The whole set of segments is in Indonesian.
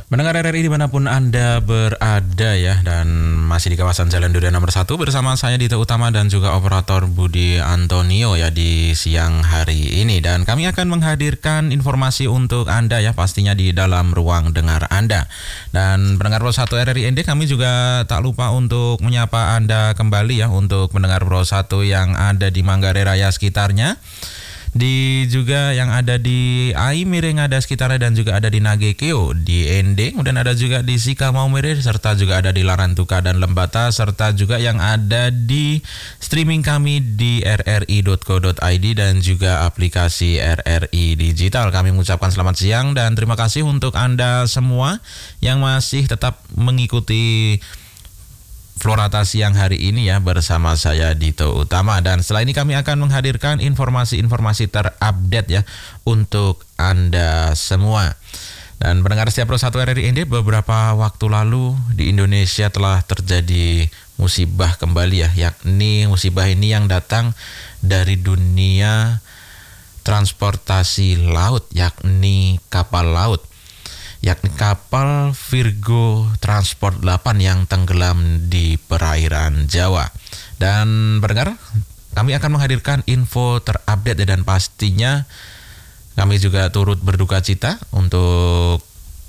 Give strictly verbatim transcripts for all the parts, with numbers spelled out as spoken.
Mendengar R R I dimanapun Anda berada ya, dan masih di kawasan Jalan Duda nomor satu bersama saya Dito Utama dan juga operator Budi Antonio ya di siang hari ini. Dan kami akan menghadirkan informasi untuk Anda ya, pastinya di dalam ruang dengar Anda. Dan pendengar Pro satu R R I N D, kami juga tak lupa untuk menyapa Anda kembali ya untuk pendengar Pro satu yang ada di Manggarai Raya sekitarnya, di juga yang ada di Ai Miring ada sekitarnya, dan juga ada di Nagekeo di N D, kemudian ada juga di Sika Maumere, serta juga ada di Larantuka dan Lembata, serta juga yang ada di streaming kami di r r i dot co dot i d dan juga aplikasi R R I Digital. Kami mengucapkan selamat siang dan terima kasih untuk Anda semua yang masih tetap mengikuti Florata siang hari ini ya bersama saya Dito Utama. Dan setelah ini kami akan menghadirkan informasi-informasi terupdate ya untuk Anda semua. Dan pendengar setia Pro satu R R I N D, beberapa waktu lalu di Indonesia telah terjadi musibah kembali ya, yakni musibah ini yang datang dari dunia transportasi laut, yakni kapal laut. yakni kapal Virgo Transport delapan yang tenggelam di perairan Jawa. Dan pendengar, kami akan menghadirkan info terupdate dan pastinya kami juga turut berduka cita untuk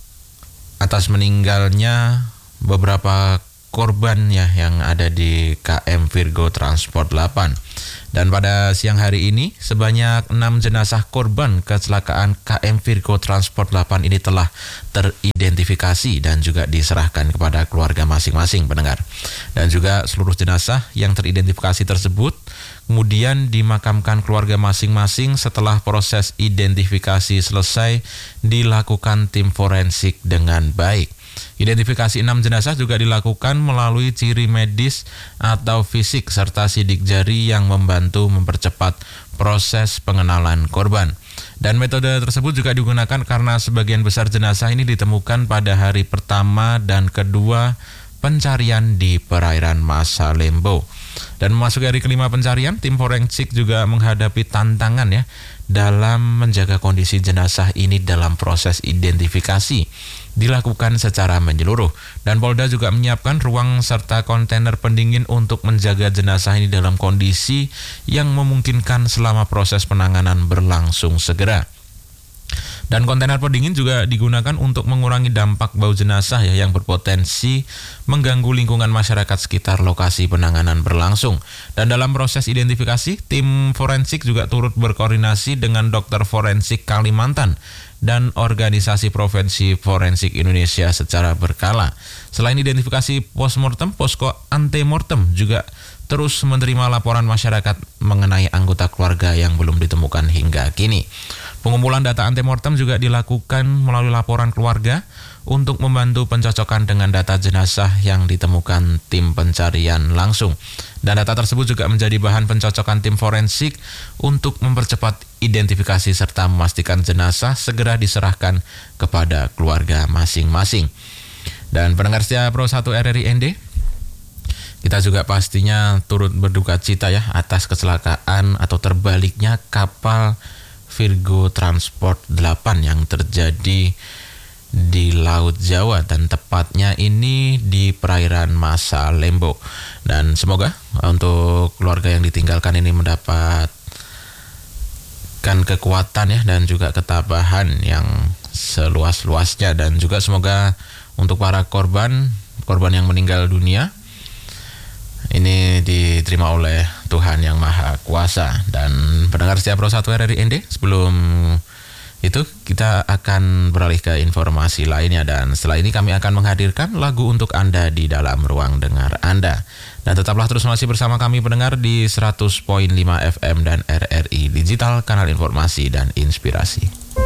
atas meninggalnya beberapa korban ya yang ada di K M Virgo Transport delapan. Dan pada siang hari ini sebanyak enam jenazah korban kecelakaan K M Virgo Transport delapan ini telah teridentifikasi dan juga diserahkan kepada keluarga masing-masing pendengar. Dan juga seluruh jenazah yang teridentifikasi tersebut kemudian dimakamkan keluarga masing-masing setelah proses identifikasi selesai dilakukan tim forensik dengan baik. Identifikasi enam jenazah juga dilakukan melalui ciri medis atau fisik serta sidik jari yang membantu mempercepat proses pengenalan korban. Dan metode tersebut juga digunakan karena sebagian besar jenazah ini ditemukan pada hari pertama dan kedua pencarian di perairan Masa Lembo. Dan memasuki hari kelima pencarian, tim forensik juga menghadapi tantangan ya dalam menjaga kondisi jenazah ini dalam proses identifikasi dilakukan secara menyeluruh. Dan Polda juga menyiapkan ruang serta kontainer pendingin untuk menjaga jenazah ini dalam kondisi yang memungkinkan selama proses penanganan berlangsung segera. Dan kontainer pendingin juga digunakan untuk mengurangi dampak bau jenazah ya yang berpotensi mengganggu lingkungan masyarakat sekitar lokasi penanganan berlangsung. Dan dalam proses identifikasi, tim forensik juga turut berkoordinasi dengan dokter forensik Kalimantan dan organisasi Provinsi Forensik Indonesia secara berkala. Selain identifikasi postmortem, posko antemortem juga terus menerima laporan masyarakat mengenai anggota keluarga yang belum ditemukan hingga kini. Pengumpulan data antemortem juga dilakukan melalui laporan keluarga untuk membantu pencocokan dengan data jenazah yang ditemukan tim pencarian langsung. Dan data tersebut juga menjadi bahan pencocokan tim forensik untuk mempercepat identifikasi serta memastikan jenazah segera diserahkan kepada keluarga masing-masing. Dan pendengar setia Pro satu R R I N D, kita juga pastinya turut berduka cita ya atas kecelakaan atau terbaliknya kapal Virgo Transport delapan yang terjadi di Laut Jawa dan tepatnya ini di perairan Masa Lembo. Dan semoga untuk keluarga yang ditinggalkan ini mendapatkan kekuatan ya dan juga ketabahan yang seluas-luasnya, dan juga semoga untuk para korban korban yang meninggal dunia ini diterima oleh Tuhan Yang Maha Kuasa. Dan pendengar setia Pro satu R R I N D, sebelum itu kita akan beralih ke informasi lainnya, dan setelah ini kami akan menghadirkan lagu untuk Anda di dalam ruang dengar Anda. Dan tetaplah terus masih bersama kami pendengar di seratus koma lima F M dan R R I Digital, kanal informasi dan inspirasi.